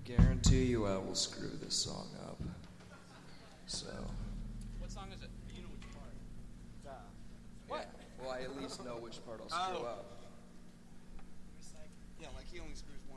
guarantee you I will screw this song up. So. What song is it? You know which part. What? Yeah. Well, I at least know which part I'll screw up. Yeah, like he only screws